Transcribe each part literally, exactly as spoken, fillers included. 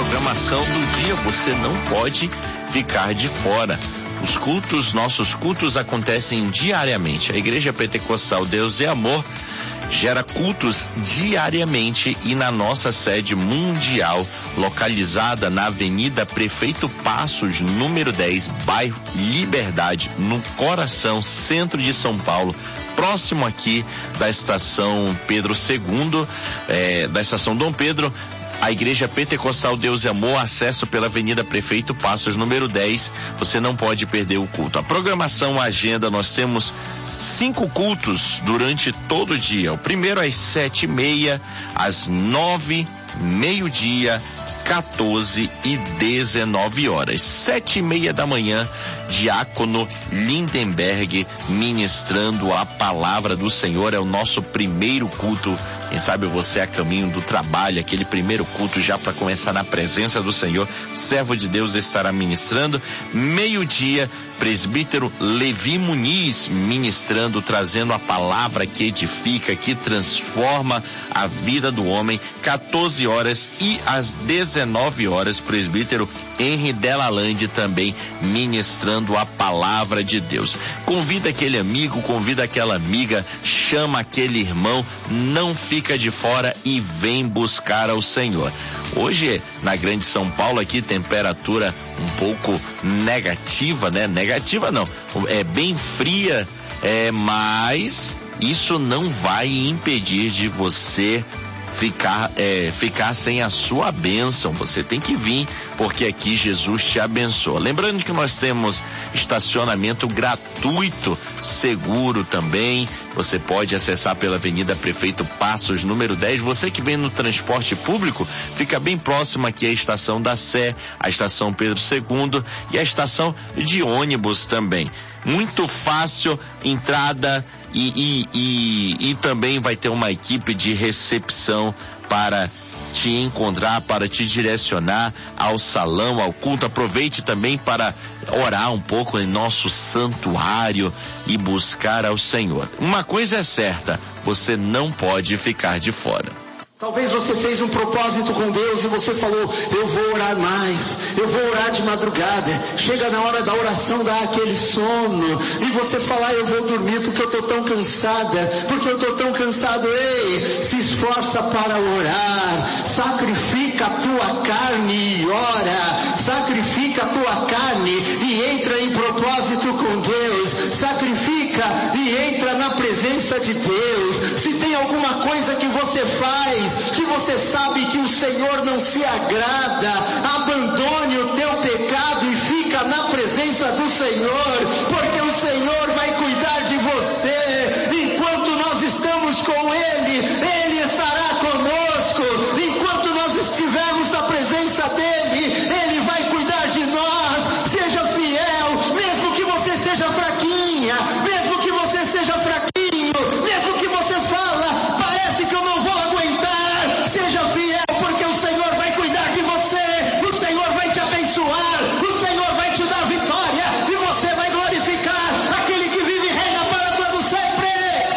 programação do dia, você não pode ficar de fora. Os cultos, nossos cultos acontecem diariamente. A Igreja Pentecostal Deus é Amor gera cultos diariamente e na nossa sede mundial, localizada na Avenida Prefeito Passos, número dez, bairro Liberdade, no coração, centro de São Paulo, próximo aqui da estação Pedro segundo, é, da estação Dom Pedro. A Igreja Pentecostal Deus e Amor, acesso pela Avenida Prefeito Passos, número dez. Você não pode perder o culto. A programação, a agenda, nós temos cinco cultos durante todo o dia. O primeiro às sete e meia, às nove, meio-dia, quatorze e dezenove horas. Sete e meia da manhã, Diácono Lindenberg ministrando a palavra do Senhor. É o nosso primeiro culto. Quem sabe você a caminho do trabalho, aquele primeiro culto já para começar na presença do Senhor. Servo de Deus estará ministrando. Meio-dia, presbítero Levi Muniz ministrando, trazendo a palavra que edifica, que transforma a vida do homem. quatorze horas e às dezenove horas, presbítero Henry Delalande também ministrando a palavra de Deus. Convida aquele amigo, convida aquela amiga, chama aquele irmão, não fica de fora e vem buscar ao Senhor. Hoje, na Grande São Paulo, aqui, temperatura um pouco negativa, né? Negativa não, é bem fria, é, mas isso não vai impedir de você ficar, é, ficar sem a sua bênção. Você tem que vir, porque aqui Jesus te abençoa. Lembrando que nós temos estacionamento gratuito, seguro também. Você pode acessar pela Avenida Prefeito Passos, número dez. Você que vem no transporte público, fica bem próximo aqui à estação da Sé, a estação Pedro segundo e a estação de ônibus também. Muito fácil, entrada e, e, e, e também vai ter uma equipe de recepção para te encontrar, para te direcionar ao salão, ao culto. Aproveite também para orar um pouco em nosso santuário e buscar ao Senhor. Uma coisa é certa, você não pode ficar de fora. Talvez você fez um propósito com Deus e você falou, eu vou orar mais, eu vou orar de madrugada. Chega na hora da oração, dá aquele sono e você fala, eu vou dormir porque eu tô tão cansada, porque eu tô tão cansado. Ei, se esforça para orar, sacrifica a tua carne e ora, sacrifica a tua carne e entra em propósito com Deus, sacrifica e entra na presença de Deus. Se tem alguma coisa que você faz que você sabe que o Senhor não se agrada, abandone o teu pecado e fica na presença do Senhor, porque o Senhor vai cuidar de você. Enquanto nós estamos com Ele, Ele estará conosco. Enquanto nós estivermos na presença dEle, Ele vai cuidar de nós. Seja fiel, mesmo que você seja fraquinha, mesmo que você seja fraquinho, mesmo que você fala, parece que eu não vou aguentar. Seja fiel, porque o Senhor vai cuidar de você, o Senhor vai te abençoar, o Senhor vai te dar vitória e você vai glorificar aquele que vive e reina para todo sempre.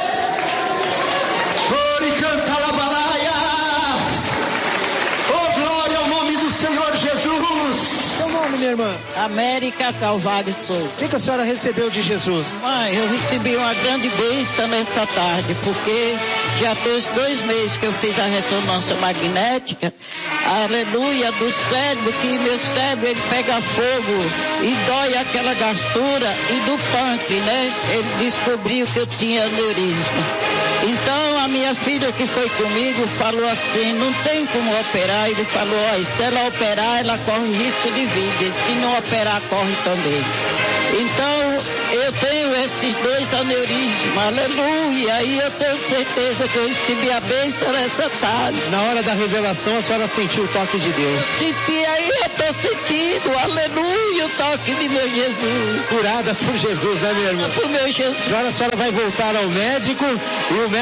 Ore canta labalaias. Oh, glória ao nome do Senhor Jesus. Seu nome, minha irmã? América Calvário Souza. O que, que a senhora recebeu de Jesus? Mãe, eu recebi uma grande bênção nessa tarde, porque já tem os dois meses que eu fiz a ressonância magnética, aleluia, do cérebro, que meu cérebro ele pega fogo e dói aquela gastura, e do punk, né? Ele descobriu que eu tinha aneurisma. Então a minha filha que foi comigo falou assim, não tem como operar. Ele falou, ó, se ela operar, ela corre risco de vida. Se não operar, corre também. Então eu tenho esses dois aneurismas, aleluia, e eu tenho certeza que eu recebi a bênção nessa tarde. Na hora da revelação a senhora sentiu o toque de Deus? Senti, aí eu estou sentindo, aleluia, o toque de meu Jesus. Curada por Jesus, né, minha irmã? Por meu Jesus. Agora a senhora vai voltar ao médico e o médico vai falar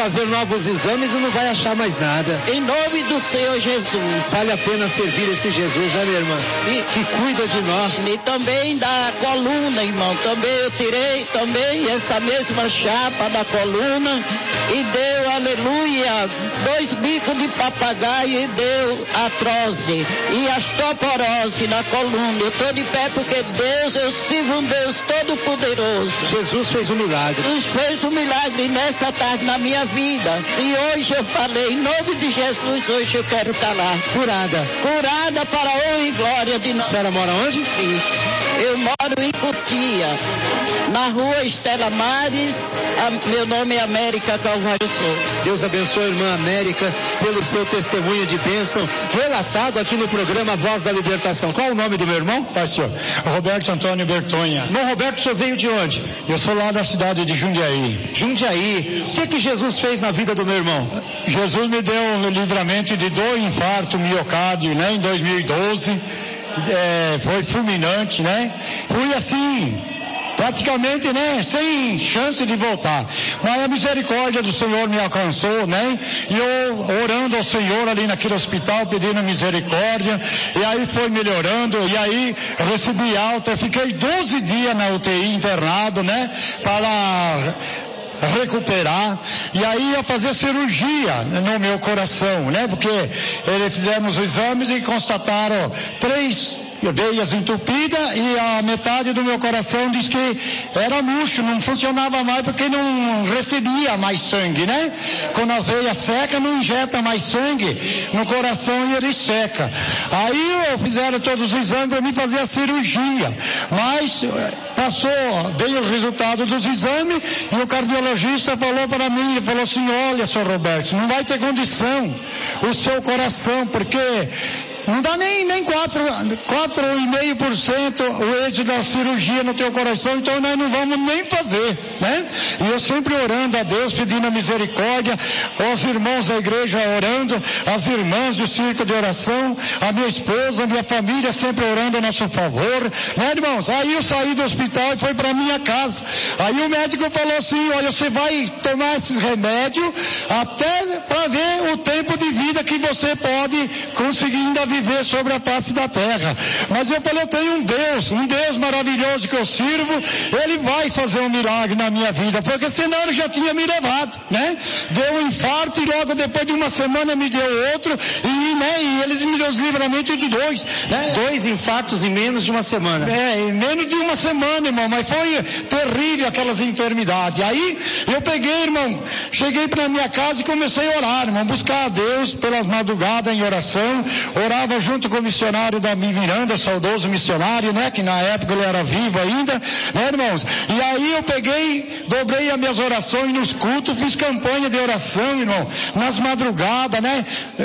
fazer novos exames e não vai achar mais nada. Em nome do Senhor Jesus. Vale a pena servir esse Jesus, né, minha irmã? E, que cuida de nós. E também da coluna, irmão. Também eu tirei também essa mesma chapa da coluna e deu, aleluia, dois bicos de papagaio e deu artrose e osteoporose na coluna. Eu estou de pé porque Deus, eu sirvo um Deus todo-poderoso. Jesus fez um milagre. Jesus fez um milagre nessa tarde na minha vida. E hoje eu falei, em nome de Jesus, hoje eu quero estar lá. Curada. Curada para a honra e glória de nós. A senhora mora onde? Eu moro em Cotia, na rua Estela Mares. A, meu nome é América Calvário Souza. Deus abençoe a irmã América pelo seu testemunho de bênção relatado aqui no programa Voz da Libertação. Qual o nome do meu irmão? Pastor Roberto Antônio Bertonha. Irmão Roberto, o senhor veio de onde? Eu sou lá da cidade de Jundiaí. Jundiaí. O que que Jesus fez na vida do meu irmão? Jesus me deu o livramento de dor e infarto miocárdio, né, em dois mil e doze. É, foi fulminante, né? Fui assim, praticamente, né, sem chance de voltar. Mas a misericórdia do Senhor me alcançou, né? E eu orando ao Senhor ali naquele hospital, pedindo misericórdia, e aí foi melhorando, e aí recebi alta, fiquei doze dias na U T I internado, né? Para recuperar, e aí ia fazer cirurgia no meu coração, né? Porque eles fizemos os exames e constataram três veias entupidas e a metade do meu coração diz que era murcho, não funcionava mais porque não recebia mais sangue, né? Quando as veias secam, não injeta mais sangue no coração e ele seca. Aí eu fizeram todos os exames para mim fazer a cirurgia, mas passou, veio o resultado dos exames e o cardiologista falou para mim, ele falou assim, olha, senhor Roberto, não vai ter condição o seu coração, porque não dá nem, nem quatro, quatro vírgula cinco por cento o êxito da cirurgia no teu coração, então nós não vamos nem fazer, né? E eu sempre orando a Deus, pedindo a misericórdia, os irmãos da igreja orando, as irmãs do círculo de oração, a minha esposa, a minha família sempre orando a nosso favor, né, irmãos? Aí eu saí do hospital e fui para minha casa. Aí o médico falou assim, olha, você vai tomar esses remédios até para ver o tempo de vida que você pode conseguir ainda viver sobre a face da terra. Mas eu falei, eu tenho um Deus, um Deus maravilhoso que eu sirvo, Ele vai fazer um milagre na minha vida, porque senão Ele já tinha me levado, né? Deu um infarto e logo depois de uma semana me deu outro, e, né, e Ele me deu os livramentos de dois, né? Dois infartos em menos de uma semana. É, em menos de uma semana, irmão, mas foi terrível aquelas enfermidades. Aí eu peguei, irmão, cheguei para minha casa e comecei a orar, irmão, buscar a Deus pelas madrugadas em oração, orar junto com o missionário da Miranda, saudoso missionário, né, que na época ele era vivo ainda, né, irmãos? E aí eu peguei, dobrei as minhas orações nos cultos, fiz campanha de oração, irmão, nas madrugadas, né?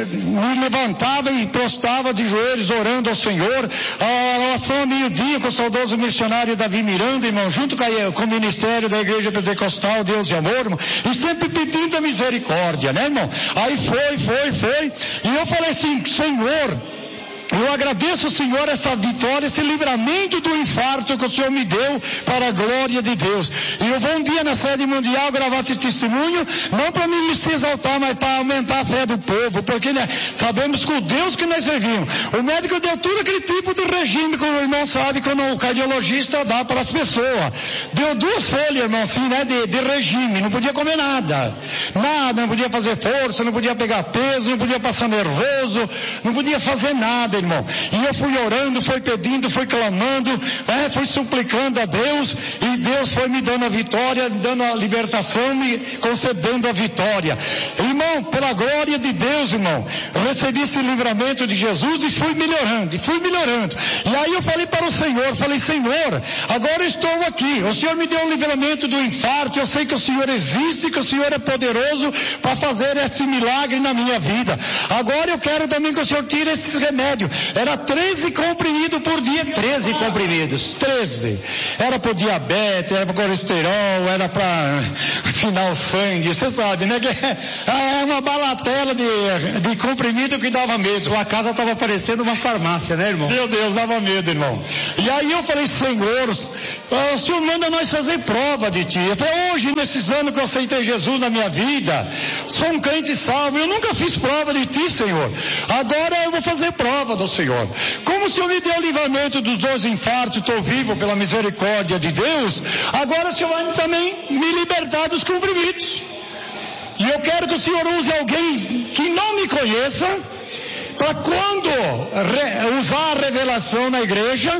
Me levantava e prostava de joelhos orando ao Senhor, a oração ao meio-dia com o saudoso missionário Davi Miranda, irmão, junto com, a, com o ministério da Igreja Pentecostal Deus e Amor, irmão, e sempre pedindo a misericórdia, né, irmão? Aí foi, foi, foi, e eu falei assim, Senhor, eu agradeço, Senhor, essa vitória, esse livramento do infarto que o Senhor me deu para a glória de Deus. E eu vou um dia na sede mundial gravar esse testemunho, não para mim me se exaltar, mas para aumentar a fé do povo, porque, né, sabemos que o Deus que nós servimos, o médico deu tudo aquele tipo de regime que o irmão sabe quando o cardiologista dá para as pessoas. Deu duas folhas, irmão, assim, né, de, de regime, não podia comer nada, nada, não podia fazer força, não podia pegar peso, não podia passar nervoso, não podia fazer nada, irmão. E eu fui orando, fui pedindo, fui clamando, é, fui suplicando a Deus, e Deus foi me dando a vitória, me dando a libertação, me concedendo a vitória. Irmão, pela glória de Deus, irmão, eu recebi esse livramento de Jesus e fui melhorando, e fui melhorando. E aí eu falei para o Senhor, falei, Senhor, agora eu estou aqui, o Senhor me deu o livramento do infarto, eu sei que o Senhor existe, que o Senhor é poderoso para fazer esse milagre na minha vida. Agora eu quero também que o Senhor tire esses remédios. remédio, era treze comprimidos por dia. treze comprimidos. treze. Era para diabetes, era para colesterol, era para afinar o sangue, você sabe, né? É uma balatela de, de comprimido que dava medo. Sua casa estava parecendo uma farmácia, né, irmão? Meu Deus, dava medo, irmão. E aí eu falei, Senhor, o Senhor manda nós fazer prova de Ti. Até hoje, nesses anos que eu aceitei Jesus na minha vida, sou um crente salvo, eu nunca fiz prova de Ti, Senhor. Agora eu vou fazer prova do Senhor. Como o Senhor me deu o livramento dos dois infartos, estou vivo pela misericórdia de Deus, agora o Senhor vai também me libertar dos comprimidos. E eu quero que o Senhor use alguém que não me conheça, para quando re, usar a revelação na igreja,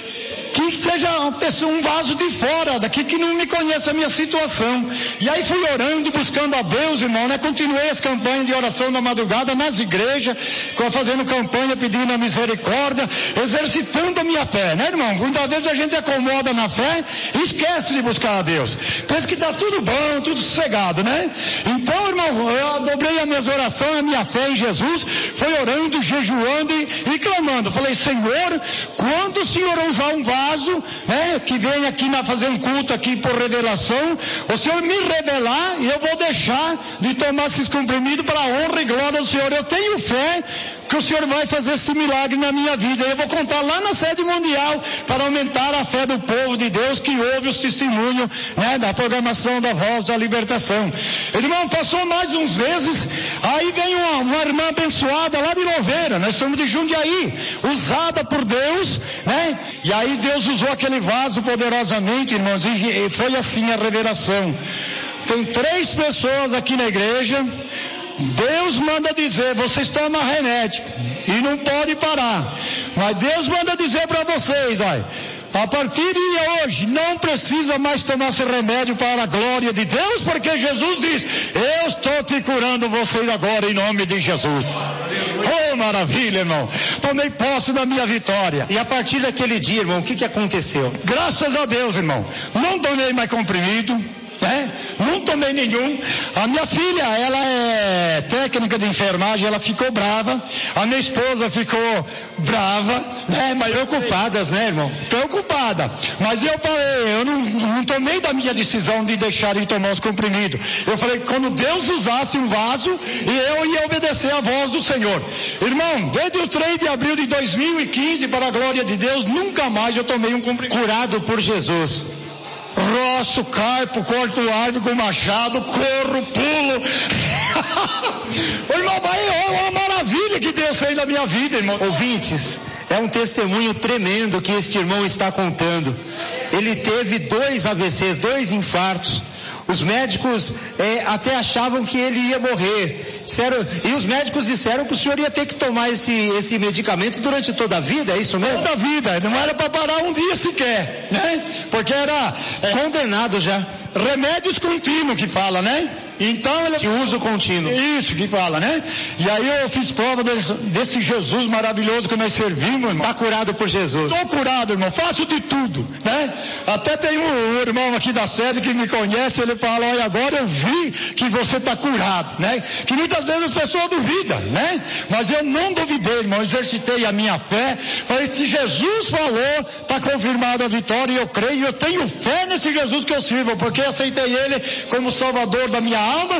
que seja uma pessoa, um vaso de fora, daqui que não me conhece a minha situação. E aí fui orando, buscando a Deus, irmão, né? Continuei as campanhas de oração na madrugada nas igrejas, fazendo campanha pedindo a misericórdia, exercitando a minha fé, né, irmão? Muitas vezes a gente acomoda na fé e esquece de buscar a Deus. Pensa que está tudo bom, tudo sossegado, né? Então, irmão, eu dobrei as minhas orações, a minha fé em Jesus, foi orando, jejuando e, e clamando. Falei, Senhor, quando o Senhor usar um vaso, né, que vem aqui na, fazer um culto aqui por revelação, o Senhor me revelar e eu vou deixar de tomar esses comprimidos para a honra e glória do Senhor. Eu tenho fé que o Senhor vai fazer esse milagre na minha vida. Eu vou contar lá na sede mundial para aumentar a fé do povo de Deus que ouve os testemunhos, né, da programação da Voz da Libertação. Irmão, passou mais uns meses, aí vem uma, uma irmã abençoada lá de Louveira, nós somos de Jundiaí, usada por Deus, né? E aí Deus usou aquele vaso poderosamente, irmãos, e foi assim a revelação. Tem três pessoas aqui na igreja. Deus manda dizer, vocês tomam remédio e não pode parar. Mas Deus manda dizer para vocês, olha, a partir de hoje não precisa mais tomar esse remédio para a glória de Deus, porque Jesus diz, eu estou te curando vocês agora em nome de Jesus. Oh, maravilha, irmão. Tomei posse da minha vitória. E a partir daquele dia, irmão, o que que aconteceu? Graças a Deus, irmão. Não tomei mais comprimido. né? Não tomei nenhum. A minha filha, ela é técnica de enfermagem, ela ficou brava. A minha esposa ficou brava, né? Mas preocupadas, né, irmão? Preocupada. Mas eu falei, eu não, não tomei da minha decisão de deixar de tomar os comprimidos. Eu falei, quando Deus usasse um vaso, e eu ia obedecer a voz do Senhor. Irmão, desde o três de abril de dois mil e quinze, para a glória de Deus, nunca mais eu tomei um comprimido. Curado por Jesus. Roço, carpo, corto árvore com machado, corro, pulo. Irmão, vai, é uma maravilha que Deus fez na minha vida, irmão. Ouvintes, é um testemunho tremendo que este irmão está contando. Ele teve dois A V Cs, dois infartos. Os médicos é, até achavam que ele ia morrer. Disseram, e os médicos disseram que o senhor ia ter que tomar esse, esse medicamento durante toda a vida, é isso mesmo? Toda a vida, não era para parar um dia sequer, né? Porque era é, condenado já. Remédios contínuos que fala, né? Então ele... De uso contínuo. Isso que fala, né? E aí eu fiz prova desse, desse Jesus maravilhoso que nós servimos, irmão. Está curado por Jesus. Estou curado, irmão. Faço de tudo, né? Até tem um, um irmão aqui da sede que me conhece, ele fala, olha, agora eu vi que você está curado, né? Que muitas vezes as pessoas duvidam, né? Mas eu não duvidei, irmão. Exercitei a minha fé. Falei, se Jesus falou, está confirmada a vitória e eu creio. Eu tenho fé nesse Jesus que eu sirvo, porque aceitei ele como salvador da minha alma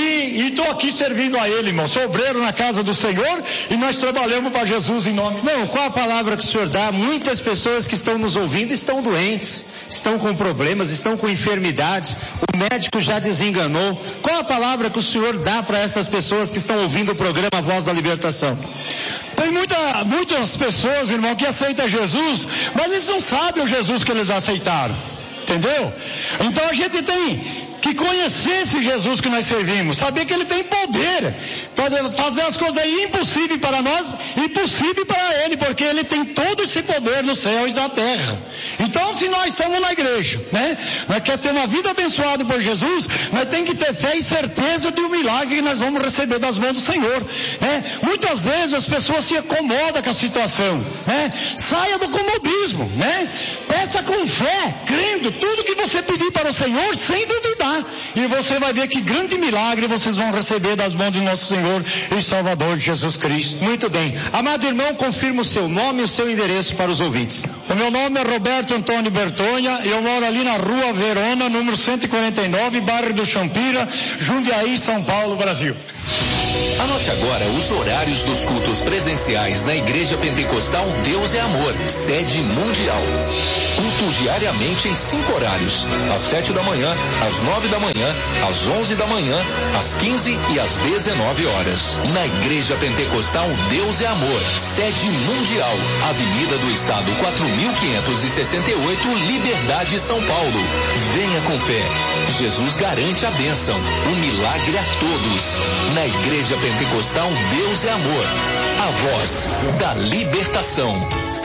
e estou aqui servindo a ele, irmão. Sou obreiro na casa do Senhor e nós trabalhamos para Jesus em nome. Não, qual a palavra que o senhor dá? Muitas pessoas que estão nos ouvindo estão doentes, estão com problemas, estão com enfermidades, o médico já desenganou. Qual a palavra que o senhor dá para essas pessoas que estão ouvindo o programa Voz da Libertação? Tem muita, muitas pessoas, irmão, que aceitam Jesus, mas eles não sabem o Jesus que eles aceitaram. Entendeu? Então a gente tem que conhecer esse Jesus que nós servimos, saber que ele tem poder para fazer as coisas impossíveis para nós e possíveis para ele, porque ele tem todo esse poder nos céus e na terra. Então, se nós estamos na igreja, né, nós queremos ter uma vida abençoada por Jesus, nós temos que ter fé e certeza de um milagre que nós vamos receber das mãos do Senhor, né? Muitas vezes as pessoas se acomodam com a situação, né? Saia do comodismo, né? Peça com fé, crendo tudo que você pedir para o Senhor, sem duvidar. E você vai ver que grande milagre vocês vão receber das mãos de nosso Senhor e Salvador Jesus Cristo. Muito bem. A Amado irmão, confirma o seu nome e o seu endereço para os ouvintes. O meu nome é Roberto Antônio Bertonha, eu moro ali na Rua Verona, número cento e quarenta e nove, bairro do Champira, Jundiaí, São Paulo, Brasil. Anote agora os horários dos cultos presenciais na Igreja Pentecostal Deus é Amor, sede mundial. Cultos diariamente em cinco horários: às sete da manhã, às nove da manhã, às onze da manhã, às quinze e às dezenove horas. Na Igreja Pentecostal Deus é Amor, sede mundial, Avenida do Estado quatro mil quinhentos e sessenta e oito, Liberdade, São Paulo. Venha com fé. Jesus garante a bênção, o milagre a todos. Na Igreja Pentecostal Deus é Amor, a voz da libertação.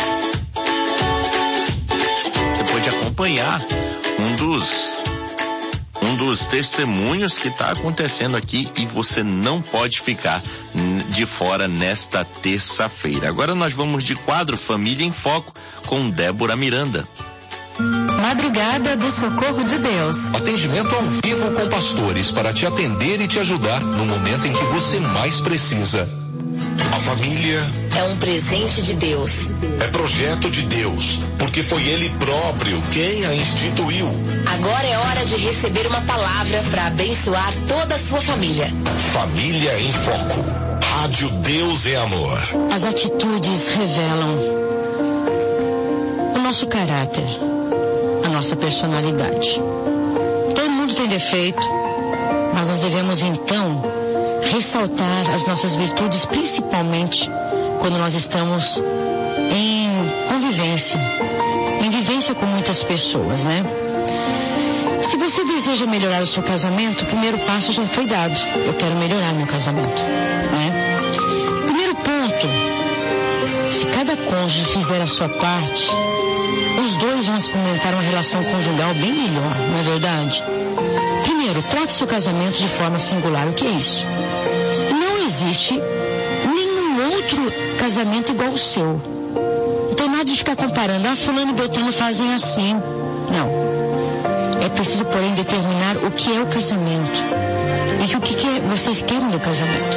Você pode acompanhar um dos um dos testemunhos que está acontecendo aqui e você não pode ficar de fora nesta terça-feira. Agora nós vamos de quadro Família em Foco com Débora Miranda. Madrugada do Socorro de Deus. Atendimento ao vivo com pastores para te atender e te ajudar no momento em que você mais precisa. A família é um presente de Deus. É projeto de Deus, porque foi Ele próprio quem a instituiu. Agora é hora de receber uma palavra para abençoar toda a sua família. Família em Foco. Rádio Deus é Amor. As atitudes revelam o nosso caráter, a nossa personalidade. Todo mundo tem defeito, mas nós devemos então ressaltar as nossas virtudes, principalmente quando nós estamos em convivência, em vivência com muitas pessoas, né? Se você deseja melhorar o seu casamento, o primeiro passo já foi dado. Eu quero melhorar meu casamento, né? Primeiro ponto, se cada cônjuge fizer a sua parte, os dois vão experimentar uma relação conjugal bem melhor, não é verdade? Primeiro, trate seu casamento de forma singular. O que é isso? Não existe nenhum outro casamento igual ao seu. Não tem nada de ficar comparando. Ah, fulano e beltrano fazem assim. Não. É preciso, porém, determinar o que é o casamento e o que, que é, vocês querem do casamento.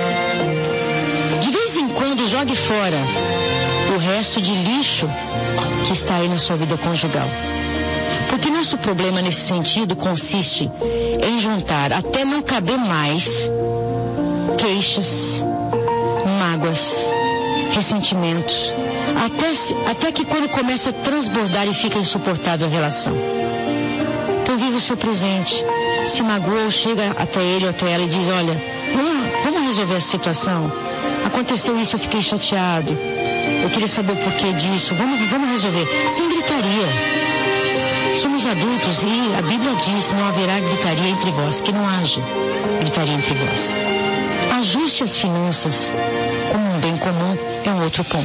De vez em quando, jogue fora o resto de lixo que está aí na sua vida conjugal. Porque nosso problema nesse sentido consiste em juntar até não caber mais queixas, mágoas, ressentimentos, até, até que quando começa a transbordar e fica insuportável a relação. Então viva o seu presente. Se magoou, chega até ele ou até ela e diz: olha, vamos, vamos resolver a situação. Aconteceu isso, eu fiquei chateado. Eu queria saber o porquê disso. Vamos, vamos resolver. Sem gritaria. Somos adultos e a Bíblia diz: não haverá gritaria entre vós, que não haja gritaria entre vós. Ajuste as finanças como um bem comum é um outro ponto.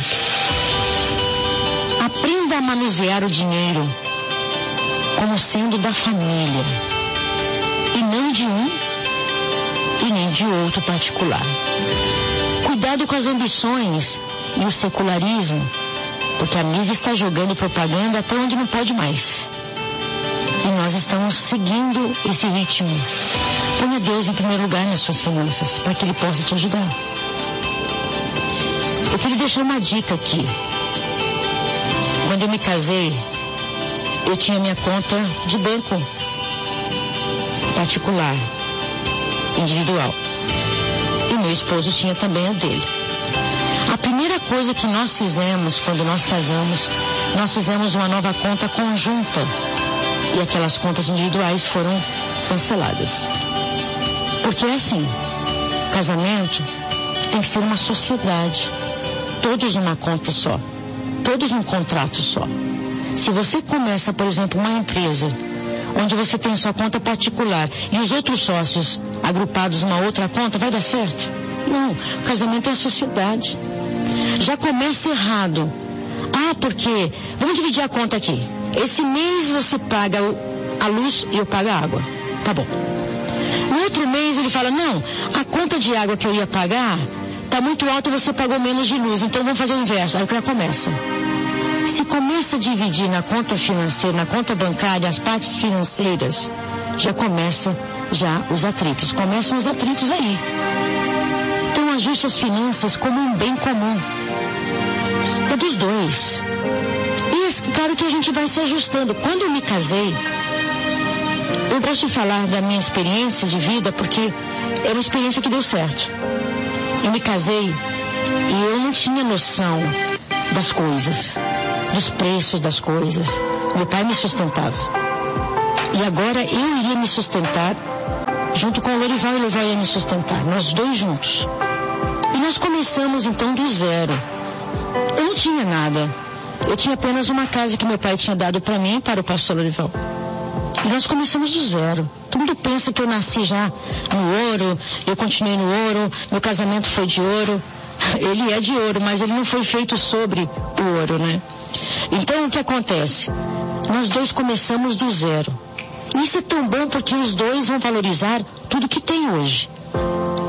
Aprenda a manusear o dinheiro como sendo da família e não de um e nem de outro particular. Cuidado com as ambições e o secularismo, porque a mídia está jogando propaganda até onde não pode mais. E nós estamos seguindo esse ritmo. Ponha Deus em primeiro lugar nas suas finanças, para que Ele possa te ajudar. Eu queria deixar uma dica aqui. Quando eu me casei, eu tinha minha conta de banco particular, individual. E meu esposo tinha também a dele. A primeira coisa que nós fizemos quando nós casamos, nós fizemos uma nova conta conjunta. E aquelas contas individuais foram canceladas. Porque é assim, casamento tem que ser uma sociedade. Todos numa conta só. Todos num contrato só. Se você começa, por exemplo, uma empresa, onde você tem sua conta particular e os outros sócios agrupados numa outra conta, vai dar certo? Não, o casamento é a sociedade. Já começa errado. Ah, porque, vamos dividir a conta aqui. Esse mês você paga a luz e eu pago a água. Tá bom. No outro mês ele fala: não, a conta de água que eu ia pagar tá muito alta e você pagou menos de luz, então vamos fazer o inverso. Aí o que começa? Se começa a dividir na conta financeira, na conta bancária, as partes financeiras, já começa já os atritos. Começam os atritos aí. Então ajuste as finanças como um bem comum. É dos dois. E claro que a gente vai se ajustando. Quando eu me casei, eu gosto de falar da minha experiência de vida porque é uma experiência que deu certo. Eu me casei e eu não tinha noção das coisas, dos preços das coisas. Meu pai me sustentava. E agora eu iria me sustentar junto com o Lorival, e o Lorival ia me sustentar, nós dois juntos. E nós começamos então do zero. Eu não tinha nada. Eu tinha apenas uma casa que meu pai tinha dado para mim e para o pastor Lorival. E nós começamos do zero. Todo mundo pensa que eu nasci já no ouro, eu continuei no ouro, meu casamento foi de ouro. Ele é de ouro, mas ele não foi feito sobre o ouro, né? Então o que acontece? Nós dois começamos do zero. Isso é tão bom porque os dois vão valorizar tudo que tem hoje.